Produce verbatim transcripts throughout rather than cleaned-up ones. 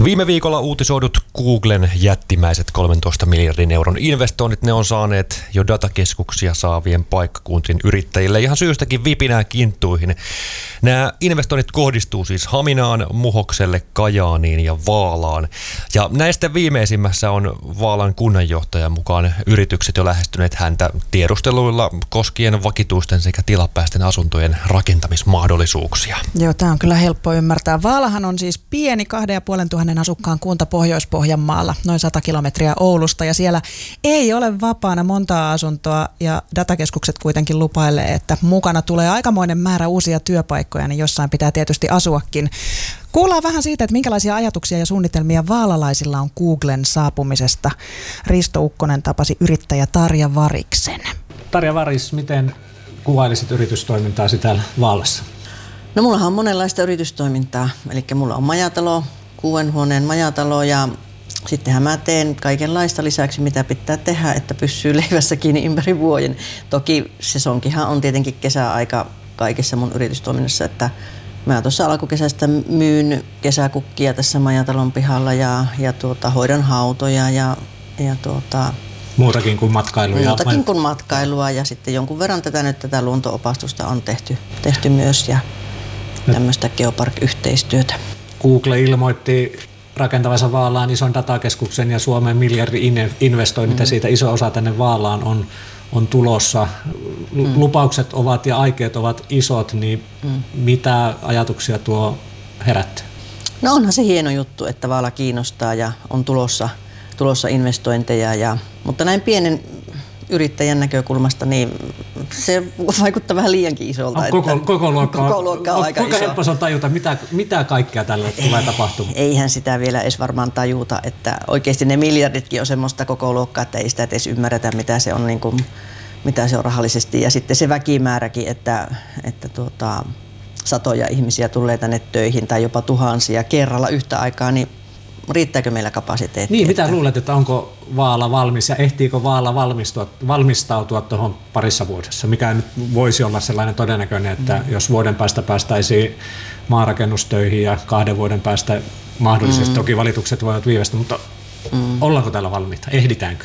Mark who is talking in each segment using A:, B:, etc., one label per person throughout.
A: Viime viikolla uutisoidut Googlen jättimäiset kolmentoista miljardin euron investoinnit, ne on saaneet jo datakeskuksia saavien paikkakuntien yrittäjille ihan syystäkin vipinää kinttuihin. Nämä investoinnit kohdistuu siis Haminaan, Muhokselle, Kajaaniin ja Vaalaan. Ja näistä viimeisimmässä on Vaalan kunnanjohtajan mukaan yritykset jo lähestyneet häntä tiedusteluilla koskien vakituisten sekä tilapäisten asuntojen rakentamismahdollisuuksia.
B: Joo, tämä on kyllä helppo ymmärtää. Vaalahan on siis pieni kahden ja puolen tuhannen asukkaan kunta Pohjois-Pohjanmaalla, noin sata kilometriä Oulusta, ja siellä ei ole vapaana montaa asuntoa, ja datakeskukset kuitenkin lupailee, että mukana tulee aikamoinen määrä uusia työpaikkoja, niin jossain pitää tietysti asuakin. Kuullaan vähän siitä, että minkälaisia ajatuksia ja suunnitelmia vaalalaisilla on Googlen saapumisesta. Risto Ukkonen tapasi yrittäjä Tarja Variksen.
C: Tarja Varis, miten kuvailisit yritystoimintaasi täällä Vaalassa?
D: No mullahan on monenlaista yritystoimintaa, eli mulla on majatalo, kuuden huoneen majatalo, ja sittenhän mä teen kaikenlaista lisäksi, mitä pitää tehdä, että pysyy leivässä kiinni ympäri vuoden. Toki sesonkihan on tietenkin kesäaika kaikessa mun yritystoiminnassa, että mä tuossa alkukesästä myyn kesäkukkia tässä majatalon pihalla ja, ja tuota, hoidan hautoja ja, ja tuota,
C: Muutakin kuin matkailua.
D: Muutakin kuin matkailua, ja sitten jonkun verran tätä nyt tätä luonto-opastusta on tehty, tehty myös ja tämmöistä geopark-yhteistyötä.
C: Google ilmoitti rakentavansa Vaalaan ison datakeskuksen ja Suomen miljardi-investoinnit, mm. ja siitä iso osa tänne Vaalaan on, on tulossa. Mm. Lupaukset ovat ja aikeet ovat isot, niin mm. mitä ajatuksia tuo herättää?
D: No onhan se hieno juttu, että Vaala kiinnostaa ja on tulossa, tulossa investointeja, ja, mutta näin pienen yrittäjän näkökulmasta, niin se vaikuttaa vähän liiankin isolta.
C: No, koko,
D: että
C: koko luokka on,
D: koko luokka on aika
C: kuinka
D: iso.
C: helppo se on tajuta, mitä, mitä kaikkea tälle
D: Ei,
C: tulee tapahtumaan?
D: Eihän sitä vielä edes varmaan tajuta, että oikeasti ne miljarditkin on semmoista koko luokkaa, että ei sitä edes ymmärretä, mitä se on, niin kuin, mitä se on rahallisesti. Ja sitten se väkimääräkin, että, että tuota, satoja ihmisiä tulee tänne töihin tai jopa tuhansia kerralla yhtä aikaa, niin riittääkö meillä kapasiteettia?
C: Niin, mitä luulet, että onko Vaala valmis ja ehtiikö Vaala valmistautua tuohon parissa vuodessa? Mikä nyt voisi olla sellainen todennäköinen, että mm. jos vuoden päästä päästäisiin maanrakennustöihin ja kahden vuoden päästä mahdollisesti, mm. toki valitukset voivat viivästä, mutta mm. ollaanko täällä valmiita? Ehditäänkö?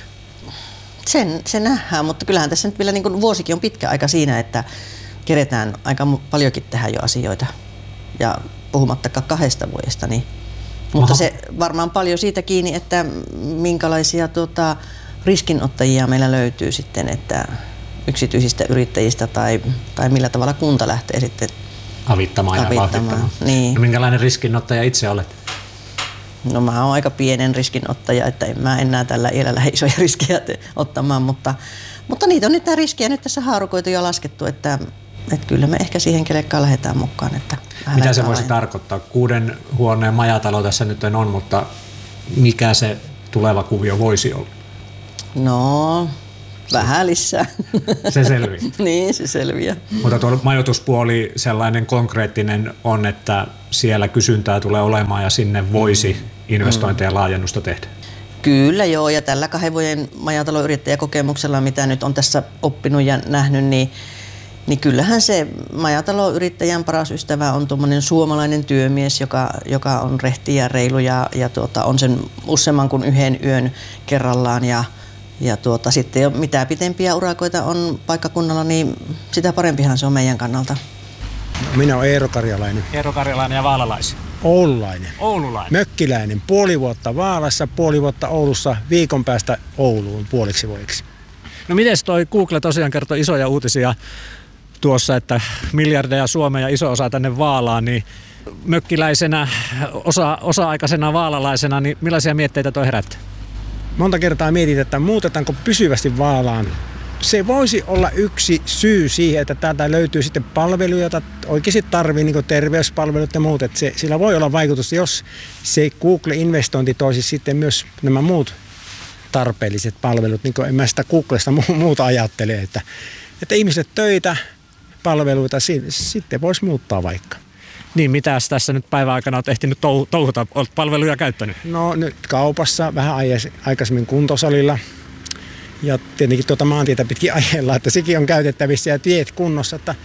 D: Sen, se nähdään, mutta kyllähän tässä nyt vielä niin kuin vuosikin on pitkä aika siinä, että keretään aika paljonkin tehdä jo asioita, ja puhumattakaan kahdesta vuodesta, niin mutta Aha. se varmaan paljon siitä kiinni, että minkälaisia tuota, riskinottajia meillä löytyy sitten, että yksityisistä yrittäjistä tai, tai millä tavalla kunta lähtee sitten
C: avittamaan, avittamaan. ja vauhdittamaan.
D: Niin.
C: No, minkälainen riskinottaja itse olet?
D: No mä oon aika pienen riskinottaja, että en mä enää tällä iällä lähde isoja riskejä ottamaan, mutta, mutta niitä on nyt nämä riskejä nyt tässä haarukoitu ja laskettu, että että kyllä me ehkä siihen kelekkaan lähdetään mukaan. Että
C: mitä se voisi tarkoittaa? Kuuden huoneen majatalo tässä nyt on, mutta mikä se tuleva kuvio voisi olla?
D: No, vähän lisää.
C: Se selviää.
D: Niin, se selviää.
C: Mutta tuo majoituspuoli sellainen konkreettinen on, että siellä kysyntää tulee olemaan ja sinne voisi investointeja ja laajennusta tehdä.
D: Kyllä joo, ja tällä kahden vuoden majataloyrittäjäkokemuksella, mitä nyt on tässä oppinut ja nähnyt, niin Niin kyllähän se majataloyrittäjän paras ystävä on tuommoinen suomalainen työmies, joka, joka on rehti ja reilu ja, ja tuota, on sen useamman kuin yhden yön kerrallaan. Ja, ja tuota, sitten jo mitä pitempiä urakoita on paikkakunnalla, niin sitä parempihan se on meidän kannalta.
E: Minä olen Eero Karjalainen.
C: Eero Karjalainen ja vaalalaisia.
E: Oululainen.
C: Oululainen.
E: Mökkiläinen. Puoli vuotta Vaalassa, puoli vuotta Oulussa, viikon päästä Ouluun puoliksi vuodeksi.
C: No mites toi Google tosiaan kertoi isoja uutisia tuossa, että miljardeja Suomeen ja iso osa tänne Vaalaan, niin mökkiläisenä, osa, osa-aikaisena vaalalaisena, niin millaisia mietteitä toi herättää?
E: Monta kertaa mietit, että muutetaanko pysyvästi Vaalaan. Se voisi olla yksi syy siihen, että täältä löytyy sitten palveluja, joita oikeasti tarvii, niin kuin terveyspalvelut ja muut. Että se, sillä voi olla vaikutus, jos se Google-investointi toisi sitten myös nämä muut tarpeelliset palvelut, niin kuin en mä sitä Googlesta muuta ajattele, että, että ihmiset töitä, palveluita, sitten voisi muuttaa vaikka.
C: Niin, mitäs tässä nyt päivän aikana olet ehtinyt touhuta? Olet palveluja käyttänyt?
E: No nyt kaupassa, vähän aikaisemmin kuntosalilla. Ja tietenkin tuota maantietä pitkin ajellaan, että sekin on käytettävissä ja tiet kunnossa. Että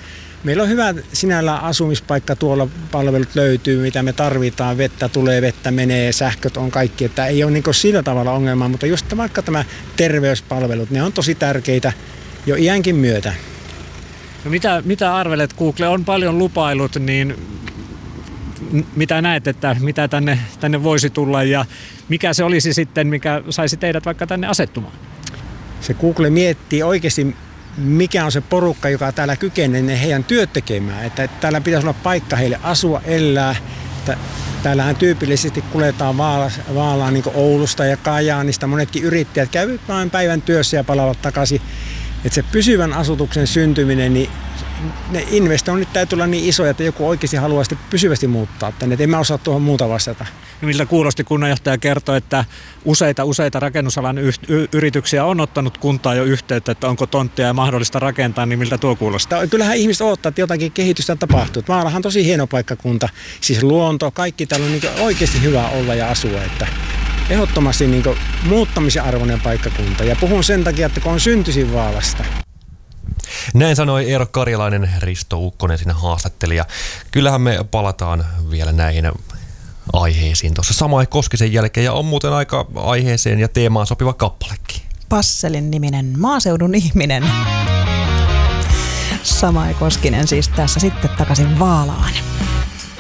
E: Meillä on hyvä sinällään asumispaikka, tuolla palvelut löytyy, mitä me tarvitaan, vettä tulee, vettä menee, sähköt on kaikki, että ei ole niin kuin sillä tavalla ongelmaa, mutta just vaikka tämä terveyspalvelut, ne on tosi tärkeitä jo iänkin myötä.
C: No mitä, mitä arvelet, Google on paljon lupailut, niin mitä näet, että mitä tänne, tänne voisi tulla ja mikä se olisi sitten, mikä saisi teidät vaikka tänne asettumaan?
E: Se Google miettii oikeasti, mikä on se porukka, joka täällä kykenee heidän työt tekemään. Että täällä pitäisi olla paikka heille asua, elää. Täällähän tyypillisesti kuljetaan Vaalaan niin kuin Oulusta ja Kajaanista. Monetkin yrittäjät käyvät vain päivän työssä ja palaavat takaisin. Että se pysyvän asutuksen syntyminen, niin ne investoinnit täytyy olla niin isoja, että joku oikeasti haluaa sitten pysyvästi muuttaa tänne. Et en mä osaa tuohon muuta vastata. No
C: miltä kuulosti kunnanjohtaja kertoi, että useita useita rakennusalan y- y- yrityksiä on ottanut kuntaa jo yhteyttä, että onko tonttia ja mahdollista rakentaa, niin miltä tuo kuulostaa?
E: Kyllähän ihmiset odottaa, että jotakin kehitystä tapahtuu. Vaalahan on tosi hieno paikkakunta, siis luonto, kaikki täällä on niin oikeasti hyvä olla ja asua. Että ehdottomasti niin muuttamisen arvoinen paikkakunta ja puhun sen takia, että kun on syntyisin Vaalasta.
A: Näin sanoi Eero Karjalainen, Risto Ukkonen siinä haastattelija. Kyllähän me palataan vielä näihin aiheisiin tuossa Sama Koskisen jälkeen ja on muuten aika aiheeseen ja teemaan sopiva kappalekin.
B: Passelin niminen maaseudun ihminen. Sama Koskinen siis tässä sitten takaisin Vaalaan.